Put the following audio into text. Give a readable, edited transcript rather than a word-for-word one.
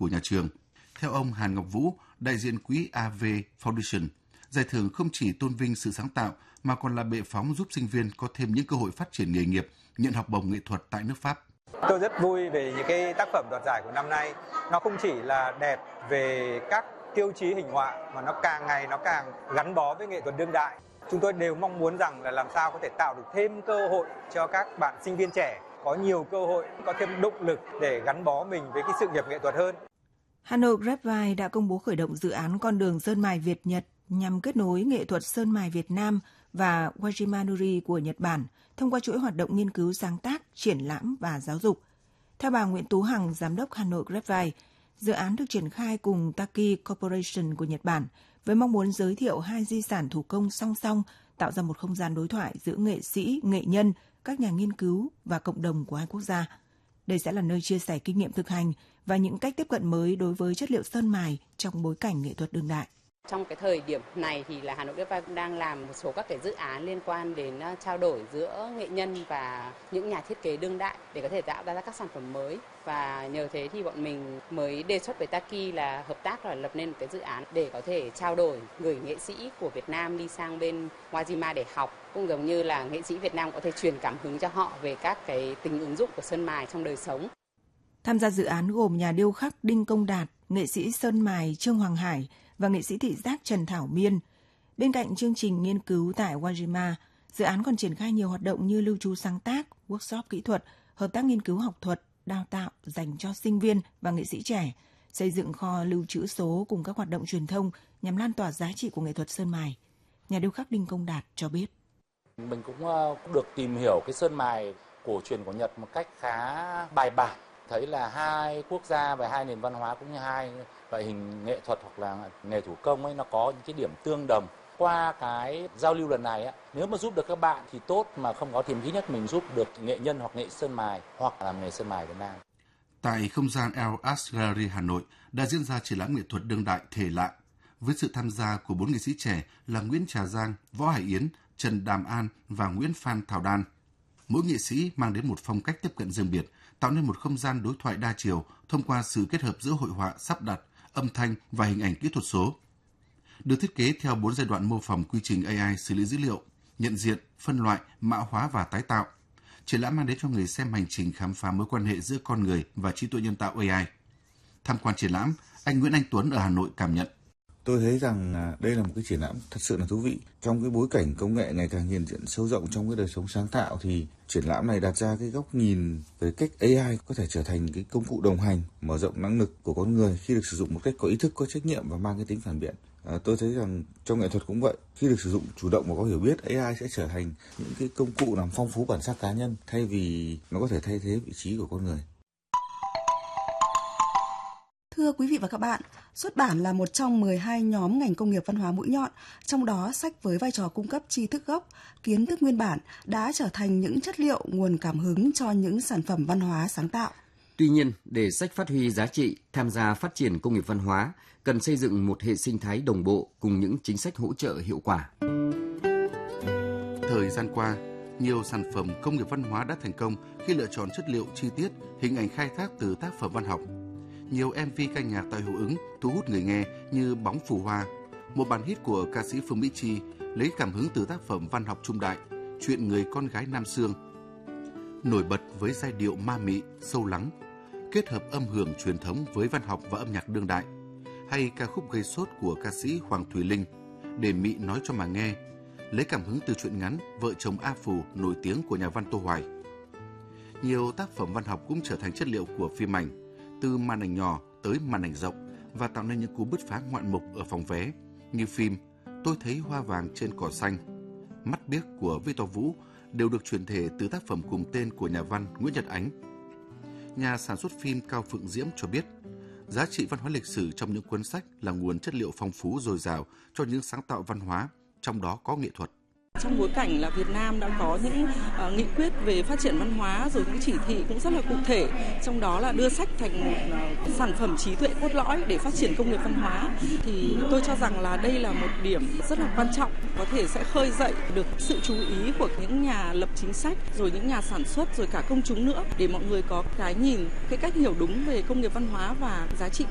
của nhà trường. Theo ông Hàn Ngọc Vũ, đại diện quỹ AV Foundation, giải thưởng không chỉ tôn vinh sự sáng tạo mà còn là bệ phóng giúp sinh viên có thêm những cơ hội phát triển nghề nghiệp, nhận học bổng nghệ thuật tại nước Pháp. Tôi rất vui về những cái tác phẩm đoạt giải của năm nay. Nó không chỉ là đẹp về các tiêu chí hình họa mà nó càng ngày nó càng gắn bó với nghệ thuật đương đại. Chúng tôi đều mong muốn rằng là làm sao có thể tạo được thêm cơ hội cho các bạn sinh viên trẻ có nhiều cơ hội, có thêm động lực để gắn bó mình với cái sự nghiệp nghệ thuật hơn. Hà Nội Grapevine đã công bố khởi động dự án con đường sơn mài Việt-Nhật nhằm kết nối nghệ thuật sơn mài Việt Nam và Wajimanuri của Nhật Bản thông qua chuỗi hoạt động nghiên cứu sáng tác, triển lãm và giáo dục. Theo bà Nguyễn Tú Hằng, giám đốc Hà Nội Grapevine, dự án được triển khai cùng Taki Corporation của Nhật Bản với mong muốn giới thiệu hai di sản thủ công song song, tạo ra một không gian đối thoại giữa nghệ sĩ, nghệ nhân, các nhà nghiên cứu và cộng đồng của hai quốc gia. Đây sẽ là nơi chia sẻ kinh nghiệm thực hành và những cách tiếp cận mới đối với chất liệu sơn mài trong bối cảnh nghệ thuật đương đại. Trong cái thời điểm này thì là Hà Nội Grapevine cũng đang làm một số các cái dự án liên quan đến trao đổi giữa nghệ nhân và những nhà thiết kế đương đại để có thể tạo ra các sản phẩm mới. Và nhờ thế thì bọn mình mới đề xuất với Taki là hợp tác và lập nên một cái dự án để có thể trao đổi người nghệ sĩ của Việt Nam đi sang bên Wajima để học. Cũng giống như là nghệ sĩ Việt Nam có thể truyền cảm hứng cho họ về các cái tính ứng dụng của sơn mài trong đời sống. Tham gia dự án gồm nhà điêu khắc Đinh Công Đạt, nghệ sĩ sơn mài Trương Hoàng Hải và nghệ sĩ thị giác Trần Thảo Miên. Bên cạnh chương trình nghiên cứu tại Wajima, dự án còn triển khai nhiều hoạt động như lưu trú sáng tác, workshop kỹ thuật, hợp tác nghiên cứu học thuật, đào tạo dành cho sinh viên và nghệ sĩ trẻ, xây dựng kho lưu trữ số cùng các hoạt động truyền thông nhằm lan tỏa giá trị của nghệ thuật sơn mài. Nhà điêu khắc Đinh Công Đạt cho biết. Mình cũng được tìm hiểu cái sơn mài cổ truyền của Nhật một cách khá bài bản. Thấy là hai quốc gia và hai nền văn hóa cũng như hai loại hình nghệ thuật hoặc là nghề thủ công ấy nó có những cái điểm tương đồng. Qua cái giao lưu lần này nếu mà giúp được các bạn thì tốt, mà không có thì ít nhất mình giúp được nghệ nhân hoặc nghệ sơn mài hoặc làm nghề sơn mài Việt Nam. Tại không gian El Ars Gallery Hà Nội đã diễn ra triển lãm nghệ thuật đương đại thể lạ với sự tham gia của 4 nghệ sĩ trẻ là Nguyễn Trà Giang, Võ Hải Yến, Trần Đàm An và Nguyễn Phan Thảo Đan. Mỗi nghệ sĩ mang đến một phong cách tiếp cận riêng biệt, tạo nên một không gian đối thoại đa chiều thông qua sự kết hợp giữa hội họa, sắp đặt, âm thanh và hình ảnh kỹ thuật số. Được thiết kế theo 4 giai đoạn mô phỏng quy trình AI xử lý dữ liệu, nhận diện, phân loại, mã hóa và tái tạo. Triển lãm mang đến cho người xem hành trình khám phá mối quan hệ giữa con người và trí tuệ nhân tạo AI. Tham quan triển lãm, anh Nguyễn Anh Tuấn ở Hà Nội cảm nhận. Tôi thấy rằng đây là một cái triển lãm thật sự là thú vị. Trong cái bối cảnh công nghệ ngày càng hiện diện sâu rộng trong cái đời sống sáng tạo thì triển lãm này đặt ra cái góc nhìn về cách AI có thể trở thành cái công cụ đồng hành, mở rộng năng lực của con người khi được sử dụng một cách có ý thức, có trách nhiệm và mang cái tính phản biện. Tôi thấy rằng trong nghệ thuật cũng vậy, khi được sử dụng chủ động và có hiểu biết, AI sẽ trở thành những cái công cụ làm phong phú bản sắc cá nhân thay vì nó có thể thay thế vị trí của con người. Thưa quý vị và các bạn, xuất bản là một trong 12 nhóm ngành công nghiệp văn hóa mũi nhọn, trong đó sách với vai trò cung cấp tri thức gốc, kiến thức nguyên bản đã trở thành những chất liệu nguồn cảm hứng cho những sản phẩm văn hóa sáng tạo. Tuy nhiên, để sách phát huy giá trị, tham gia phát triển công nghiệp văn hóa, cần xây dựng một hệ sinh thái đồng bộ cùng những chính sách hỗ trợ hiệu quả. Thời gian qua, nhiều sản phẩm công nghiệp văn hóa đã thành công khi lựa chọn chất liệu chi tiết, hình ảnh khai thác từ tác phẩm văn học. Nhiều MV ca nhạc tạo hiệu ứng thu hút người nghe như Bóng Phù Hoa, một bản hit của ca sĩ Phương Mỹ Chi lấy cảm hứng từ tác phẩm văn học trung đại Chuyện người con gái Nam Xương. Nổi bật với giai điệu ma mị, sâu lắng, kết hợp âm hưởng truyền thống với văn học và âm nhạc đương đại, hay ca khúc gây sốt của ca sĩ Hoàng Thùy Linh, Để Mị nói cho mà nghe, lấy cảm hứng từ truyện ngắn Vợ chồng A Phù nổi tiếng của nhà văn Tô Hoài. Nhiều tác phẩm văn học cũng trở thành chất liệu của phim ảnh, từ màn ảnh nhỏ tới màn ảnh rộng và tạo nên những cú bứt phá ngoạn mục ở phòng vé, như phim Tôi thấy hoa vàng trên cỏ xanh, Mắt biếc của Victor Vũ đều được chuyển thể từ tác phẩm cùng tên của nhà văn Nguyễn Nhật Ánh. Nhà sản xuất phim Cao Phượng Diễm cho biết, giá trị văn hóa lịch sử trong những cuốn sách là nguồn chất liệu phong phú dồi dào cho những sáng tạo văn hóa, trong đó có nghệ thuật. Trong bối cảnh là Việt Nam đã có những nghị quyết về phát triển văn hóa, rồi những chỉ thị cũng rất là cụ thể, trong đó là đưa sách thành một sản phẩm trí tuệ cốt lõi để phát triển công nghiệp văn hóa, thì tôi cho rằng là đây là một điểm rất là quan trọng, có thể sẽ khơi dậy được sự chú ý của những nhà lập chính sách, rồi những nhà sản xuất, rồi cả công chúng nữa, để mọi người có cái nhìn, cái cách hiểu đúng về công nghiệp văn hóa và giá trị